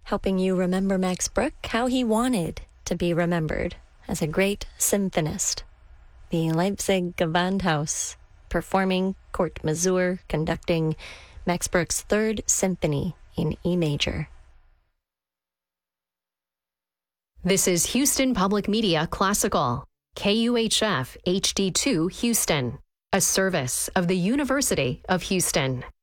helping you remember Max Bruch how he wanted to be remembered as a great symphonist. The Leipzig Gewandhaus, performing Kurt Masur, conducting Max Bruch's Third Symphony in E major. This is Houston Public Media Classical, KUHF HD2 Houston, a service of the University of Houston.